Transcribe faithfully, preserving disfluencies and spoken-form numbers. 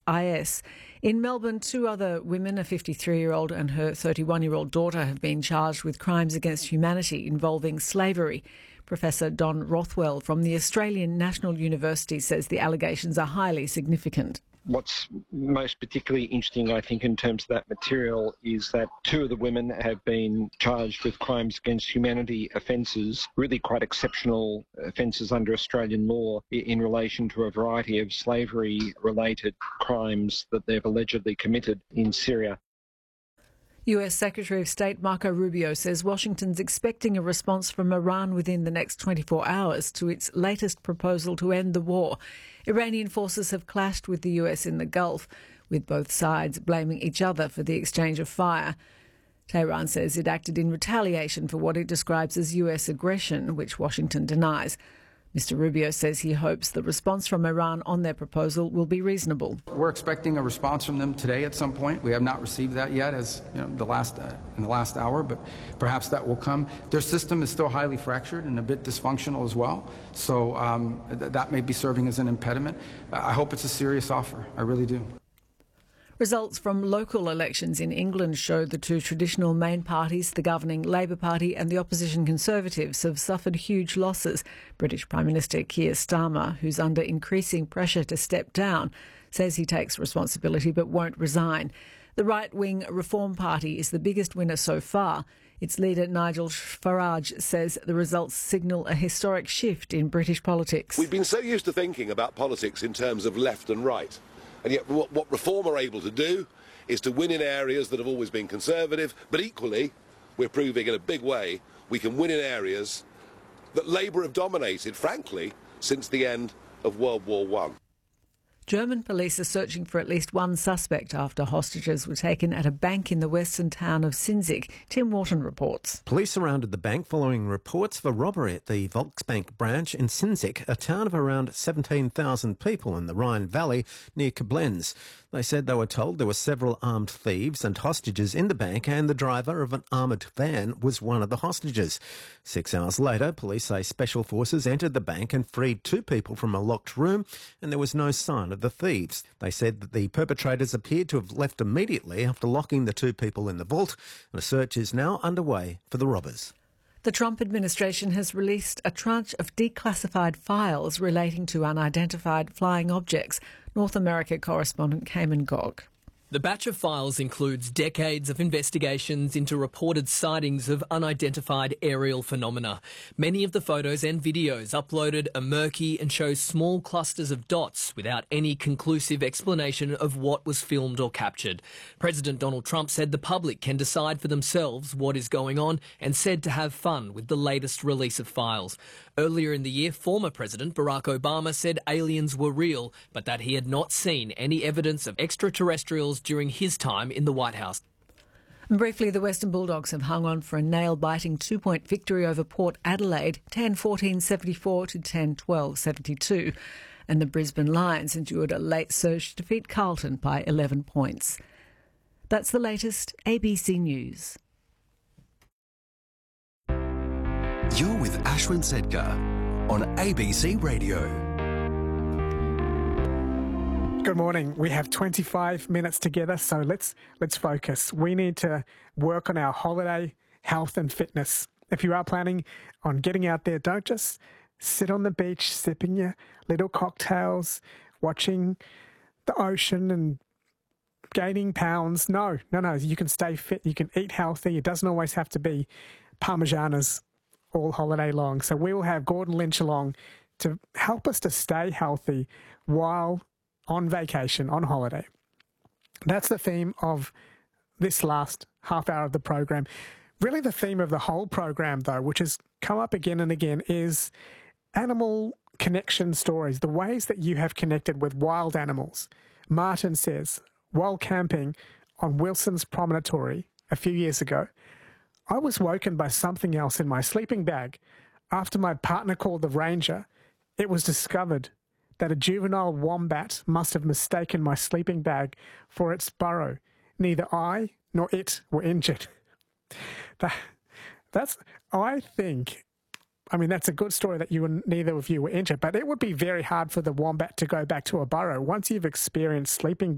I S. In Melbourne, two other women, a fifty-three-year-old and her thirty-one-year-old daughter, have been charged with crimes against humanity involving slavery. Professor Don Rothwell from the Australian National University says the allegations are highly significant. What's most particularly interesting, I think, in terms of that material is that two of the women have been charged with crimes against humanity offences, really quite exceptional offences under Australian law in relation to a variety of slavery-related crimes that they've allegedly committed in Syria. U S Secretary of State Marco Rubio says Washington's expecting a response from Iran within the next twenty-four hours to its latest proposal to end the war. Iranian forces have clashed with the U S in the Gulf, with both sides blaming each other for the exchange of fire. Tehran says it acted in retaliation for what it describes as U S aggression, which Washington denies. Mister Rubio says he hopes the response from Iran on their proposal will be reasonable. We're expecting a response from them today at some point. We have not received that yet, as you know, the last uh, in the last hour, but perhaps that will come. Their system is still highly fractured and a bit dysfunctional as well, so um, th- that may be serving as an impediment. I hope it's a serious offer. I really do. Results from local elections in England show the two traditional main parties, the governing Labour Party and the opposition Conservatives, have suffered huge losses. British Prime Minister Keir Starmer, who's under increasing pressure to step down, says he takes responsibility but won't resign. The right-wing Reform Party is the biggest winner so far. Its leader, Nigel Farage, says the results signal a historic shift in British politics. We've been so used to thinking about politics in terms of left and right. And yet what, what Reform are able to do is to win in areas that have always been conservative, but equally, we're proving in a big way, we can win in areas that Labour have dominated, frankly, since the end of World War One. German police are searching for at least one suspect after hostages were taken at a bank in the western town of Sinzig. Tim Wharton reports. Police surrounded the bank following reports of a robbery at the Volksbank branch in Sinzig, a town of around seventeen thousand people in the Rhine Valley near Koblenz. They said they were told there were several armed thieves and hostages in the bank, and the driver of an armoured van was one of the hostages. Six hours later, police say special forces entered the bank and freed two people from a locked room, and there was no sign of the thieves. They said that the perpetrators appeared to have left immediately after locking the two people in the vault, and a search is now underway for the robbers. The Trump administration has released a tranche of declassified files relating to unidentified flying objects. North America correspondent Cayman Gog. The batch of files includes decades of investigations into reported sightings of unidentified aerial phenomena. Many of the photos and videos uploaded are murky and show small clusters of dots without any conclusive explanation of what was filmed or captured. President Donald Trump said the public can decide for themselves what is going on and said to have fun with the latest release of files. Earlier in the year, former President Barack Obama said aliens were real, but that he had not seen any evidence of extraterrestrials during his time in the White House. And briefly, the Western Bulldogs have hung on for a nail-biting two-point victory over Port Adelaide, ten fourteen seventy-four to ten twelve seventy-two. And the Brisbane Lions endured a late surge to defeat Carlton by eleven points. That's the latest A B C News. You're with Ashwin Sedkar on A B C Radio. Good morning. We have twenty-five minutes together, so let's let's focus. We need to work on our holiday health and fitness. If you are planning on getting out there, don't just sit on the beach sipping your little cocktails, watching the ocean and gaining pounds. No, no, no. You can stay fit. You can eat healthy. It doesn't always have to be Parmesanas all holiday long. So we will have Gordon Lynch along to help us to stay healthy while on vacation, on holiday. That's the theme of this last half hour of the program. Really the theme of the whole program, though, which has come up again and again, is animal connection stories, the ways that you have connected with wild animals. Martin says, while camping on Wilson's Promontory a few years ago, I was woken by something else in my sleeping bag. After my partner called the ranger, it was discovered that a juvenile wombat must have mistaken my sleeping bag for its burrow. Neither I nor it were injured. That, that's, I think, I mean, that's a good story that you and neither of you were injured, but it would be very hard for the wombat to go back to a burrow. Once you've experienced sleeping